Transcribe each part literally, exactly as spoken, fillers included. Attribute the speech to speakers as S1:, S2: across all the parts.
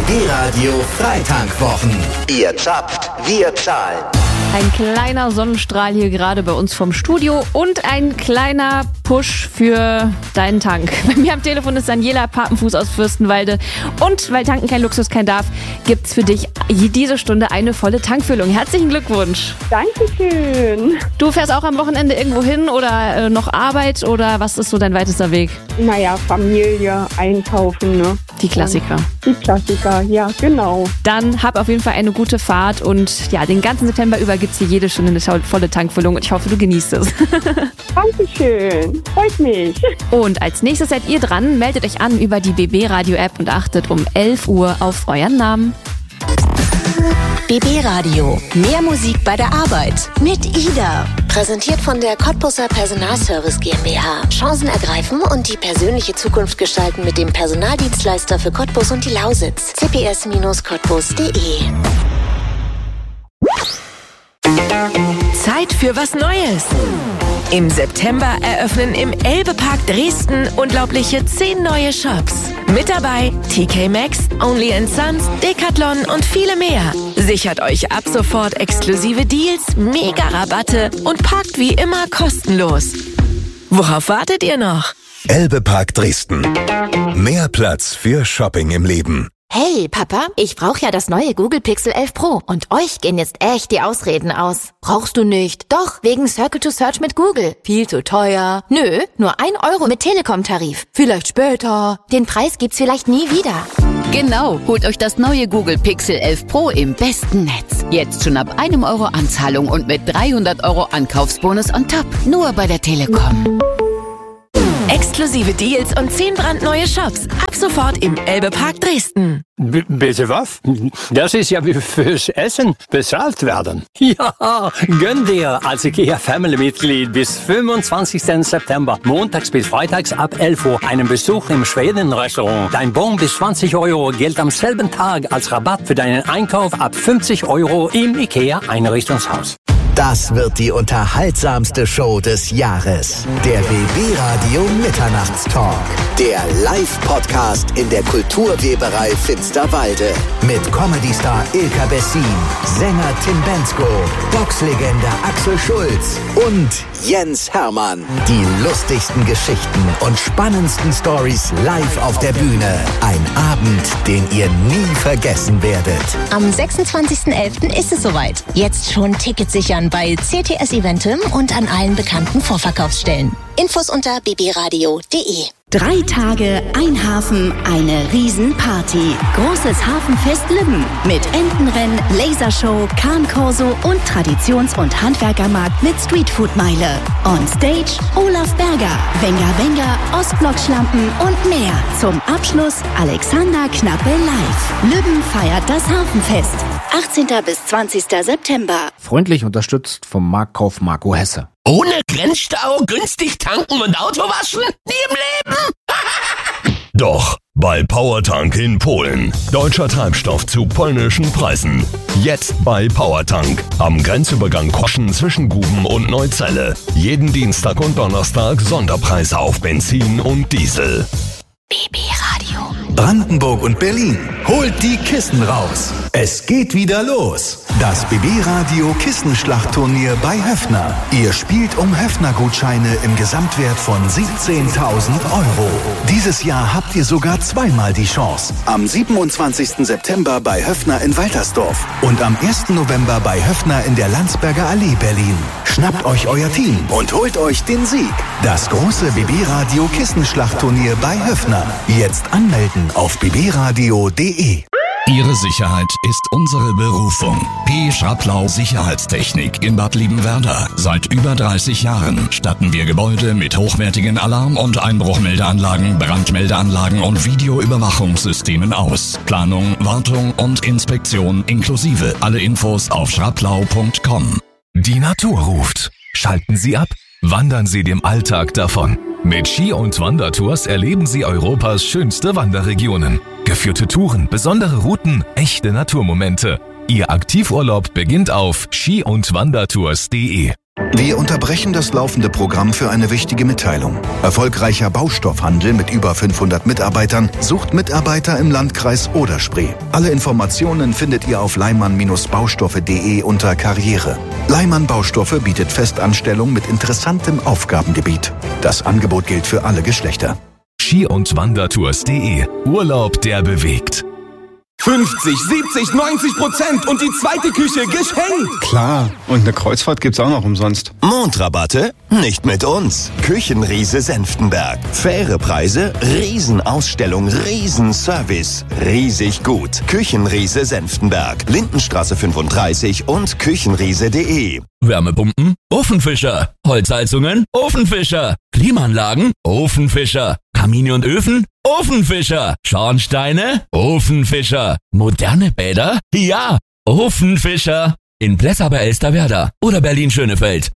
S1: B-Radio Freitankwwochen. Ihr zapft, wir zahlen.
S2: Ein kleiner Sonnenstrahl hier gerade bei uns vom Studio und ein kleiner Push für deinen Tank. Bei mir am Telefon ist Daniela Papenfuß aus Fürstenwalde. Und weil Tanken kein Luxus, kein Darf, gibt's für dich diese Stunde eine volle Tankfüllung. Herzlichen Glückwunsch.
S3: Dankeschön.
S2: Du fährst auch am Wochenende irgendwo hin oder äh, noch Arbeit oder was ist so dein weitester Weg?
S3: Naja, Familie, einkaufen, ne?
S2: Die Klassiker.
S3: Die Klassiker, ja, genau.
S2: Dann hab auf jeden Fall eine gute Fahrt und ja, den ganzen September über gibt's hier jede Stunde eine volle Tankfüllung und ich hoffe, du genießt es.
S3: Dankeschön, freut mich.
S2: Und als nächstes seid ihr dran, meldet euch an über die B B-Radio-App und achtet um elf Uhr auf euren Namen.
S4: B B-Radio. Mehr Musik bei der Arbeit. Mit Ida. Präsentiert von der Cottbuser Personalservice GmbH. Chancen ergreifen und die persönliche Zukunft gestalten mit dem Personaldienstleister für Cottbus und die Lausitz. c p s Cottbus punkt de.
S5: Zeit für was Neues. Im September eröffnen im Elbe-Park Dresden unglaubliche zehn neue Shops. Mit dabei T K Maxx, Only and Sons, Decathlon und viele mehr. Sichert euch ab sofort exklusive Deals, Mega-Rabatte und parkt wie immer kostenlos. Worauf wartet ihr noch?
S6: Elbe-Park Dresden. Mehr Platz für Shopping im Leben.
S7: Hey, Papa, ich brauche ja das neue Google Pixel elf Pro und euch gehen jetzt echt die Ausreden aus. Brauchst du nicht? Doch, wegen Circle to Search mit Google. Viel zu teuer. Nö, nur ein Euro mit Telekom-Tarif. Vielleicht später. Den Preis gibt's vielleicht nie wieder.
S8: Genau, holt euch das neue Google Pixel elf Pro im besten Netz. Jetzt schon ab einem Euro Anzahlung und mit dreihundert Euro Ankaufsbonus on top. Nur bei der Telekom.
S5: Exklusive Deals und zehn brandneue Shops. Ab sofort im Elbe-Park Dresden.
S9: B- bitte was? Das ist ja wie fürs Essen bezahlt werden. Ja, gönn dir als IKEA-Family-Mitglied bis fünfundzwanzigsten September, montags bis freitags ab elf Uhr, einen Besuch im Schweden-Restaurant. Dein Bon bis zwanzig Euro gilt am selben Tag als Rabatt für deinen Einkauf ab fünfzig Euro im IKEA-Einrichtungshaus.
S1: Das wird die unterhaltsamste Show des Jahres. Der B B-Radio Mitternachtstalk. Der Live-Podcast in der Kulturweberei Finsterwalde. Mit Comedy-Star Ilka Bessin, Sänger Tim Bendzko, Boxlegende Axel Schulz und Jens Hermann. Die lustigsten Geschichten und spannendsten Stories live auf der Bühne. Ein Abend, den ihr nie vergessen werdet.
S4: Am sechsundzwanzigsten elften ist es soweit. Jetzt schon Tickets sichern bei C T S Eventim und an allen bekannten Vorverkaufsstellen. Infos unter b b radio punkt de.
S10: Drei Tage, ein Hafen, eine Riesenparty. Großes Hafenfest Lübben mit Entenrennen, Lasershow, Kahnkorso und Traditions- und Handwerkermarkt mit Streetfood-Meile. On Stage Olaf Berger, Wenger Wenger, Ostblock-Schlampen und mehr. Zum Abschluss Alexander Knappe live. Lübben feiert das Hafenfest. achtzehnten bis zwanzigsten September.
S11: Freundlich unterstützt vom Marktkauf Marco Hesse.
S12: Ohne Grenzstau, günstig tanken und Auto waschen? Nie im Leben!
S6: Doch, bei Powertank in Polen. Deutscher Treibstoff zu polnischen Preisen. Jetzt bei Powertank. Am Grenzübergang Koschen zwischen Guben und Neuzelle. Jeden Dienstag und Donnerstag Sonderpreise auf Benzin und Diesel.
S4: B B-Radio.
S1: Brandenburg und Berlin, holt die Kissen raus. Es geht wieder los. Das B B-Radio Kissenschlachtturnier bei Höffner. Ihr spielt um Höffner-Gutscheine im Gesamtwert von siebzehntausend Euro. Dieses Jahr habt ihr sogar zweimal die Chance. Am siebenundzwanzigsten September bei Höffner in Waltersdorf und am ersten November bei Höffner in der Landsberger Allee Berlin. Schnappt euch euer Team und holt euch den Sieg. Das große B B-Radio Kissenschlachtturnier bei Höffner. Jetzt anmelden auf b b radio punkt de.
S13: Ihre Sicherheit ist unsere Berufung. P. Schraplau Sicherheitstechnik in Bad Liebenwerda. Seit über dreißig Jahren statten wir Gebäude mit hochwertigen Alarm- und Einbruchmeldeanlagen, Brandmeldeanlagen und Videoüberwachungssystemen aus. Planung, Wartung und Inspektion inklusive. Alle Infos auf schraplau punkt com.
S14: Die Natur ruft. Schalten Sie ab. Wandern Sie dem Alltag davon. Mit Ski- und Wandertours erleben Sie Europas schönste Wanderregionen. Geführte Touren, besondere Routen, echte Naturmomente. Ihr Aktivurlaub beginnt auf ski und wandertours punkt de.
S1: Wir unterbrechen das laufende Programm für eine wichtige Mitteilung. Erfolgreicher Baustoffhandel mit über fünfhundert Mitarbeitern sucht Mitarbeiter im Landkreis Oder-Spree. Alle Informationen findet ihr auf leimann baustoffe punkt de unter Karriere. Leimann Baustoffe bietet Festanstellung mit interessantem Aufgabengebiet. Das Angebot gilt für alle Geschlechter.
S14: Ski- und Wandertours punkt de. Urlaub, der bewegt.
S15: fünfzig, siebzig, neunzig Prozent und die zweite Küche geschenkt.
S16: Klar, und eine Kreuzfahrt gibt's auch noch umsonst.
S17: Mondrabatte? Nicht mit uns. Küchenriese Senftenberg. Faire Preise, Riesenausstellung, Riesenservice. Riesig gut. Küchenriese Senftenberg. Lindenstraße fünfunddreißig und küchenriese punkt de.
S18: Wärmepumpen? Ofenfischer. Holzheizungen? Ofenfischer. Klimaanlagen? Ofenfischer. Kamine und Öfen? Ofenfischer. Schornsteine? Ofenfischer. Moderne Bäder? Ja, Ofenfischer. In Plessa bei Elsterwerda oder Berlin-Schönefeld.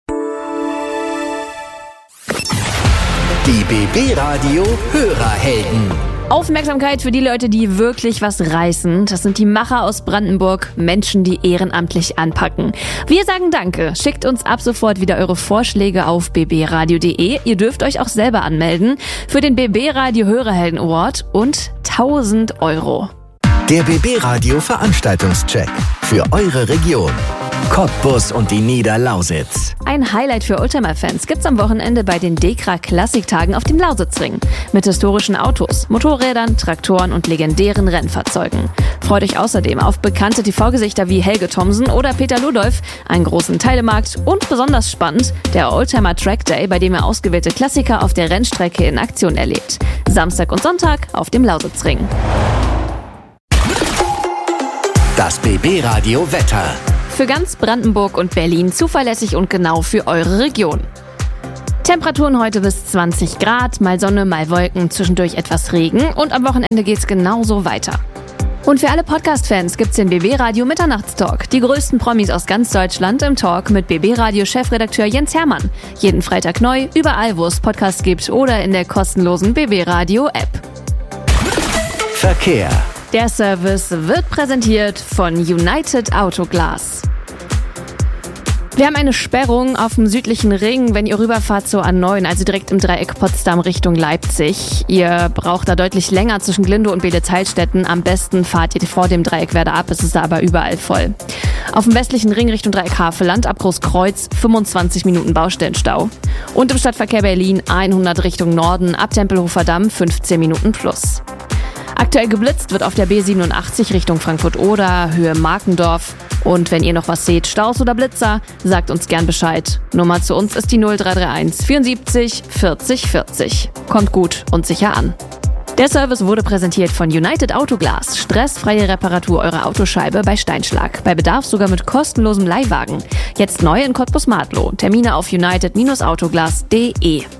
S19: Die B B-Radio Hörerhelden.
S2: Aufmerksamkeit für die Leute, die wirklich was reißen. Das sind die Macher aus Brandenburg, Menschen, die ehrenamtlich anpacken. Wir sagen Danke. Schickt uns ab sofort wieder eure Vorschläge auf b b radio punkt de. Ihr dürft euch auch selber anmelden für den B B-Radio Hörerhelden Award und tausend Euro.
S19: Der B B-Radio Veranstaltungscheck für eure Region. Cottbus und die Niederlausitz.
S2: Ein Highlight für Oldtimer-Fans gibt's am Wochenende bei den Dekra Klassiktagen auf dem Lausitzring. Mit historischen Autos, Motorrädern, Traktoren und legendären Rennfahrzeugen. Freut euch außerdem auf bekannte T V-Gesichter wie Helge Thomsen oder Peter Ludolf, einen großen Teilemarkt und besonders spannend, der Oldtimer Track Day, bei dem ihr ausgewählte Klassiker auf der Rennstrecke in Aktion erlebt. Samstag und Sonntag auf dem Lausitzring.
S19: Das B B-Radio Wetter.
S2: Für ganz Brandenburg und Berlin zuverlässig und genau für eure Region. Temperaturen heute bis zwanzig Grad, mal Sonne, mal Wolken, zwischendurch etwas Regen und am Wochenende geht's genauso weiter. Und für alle Podcast-Fans gibt's den B B-Radio Mitternachtstalk. Die größten Promis aus ganz Deutschland im Talk mit B B-Radio-Chefredakteur Jens Hermann. Jeden Freitag neu, überall wo es Podcasts gibt oder in der kostenlosen B B-Radio-App.
S19: Verkehr.
S2: Der Service wird präsentiert von United Autoglas. Wir haben eine Sperrung auf dem südlichen Ring, wenn ihr rüberfahrt zur A neun, also direkt im Dreieck Potsdam Richtung Leipzig. Ihr braucht da deutlich länger zwischen Glindow und Beelitz-Heilstätten. Am besten fahrt ihr vor dem Dreieck Werder ab, es ist da aber überall voll. Auf dem westlichen Ring Richtung Dreieck Havelland ab Großkreuz fünfundzwanzig Minuten Baustellenstau. Und im Stadtverkehr Berlin hundert Richtung Norden ab Tempelhofer Damm fünfzehn Minuten plus. Aktuell geblitzt wird auf der B siebenundachtzig Richtung Frankfurt-Oder, Höhe Markendorf. Und wenn ihr noch was seht, Staus oder Blitzer, sagt uns gern Bescheid. Nummer zu uns ist die null drei drei eins vierundsiebzig vierzig vierzig. Kommt gut und sicher an. Der Service wurde präsentiert von United Autoglas. Stressfreie Reparatur eurer Autoscheibe bei Steinschlag. Bei Bedarf sogar mit kostenlosem Leihwagen. Jetzt neu in Cottbus-Martlow. Termine auf united Autoglas punkt de.